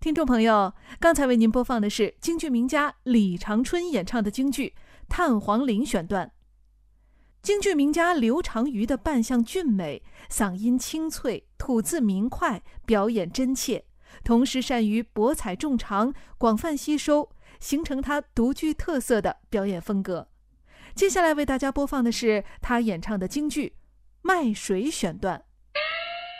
听众朋友，刚才为您播放的是京剧名家李长春演唱的京剧《探黄岭》选段。京剧名家刘长瑜的扮相俊美，嗓音清脆，吐字明快，表演真切，同时善于博采众长，广泛吸收，形成他独具特色的表演风格。接下来为大家播放的是他演唱的京剧《卖水》选段。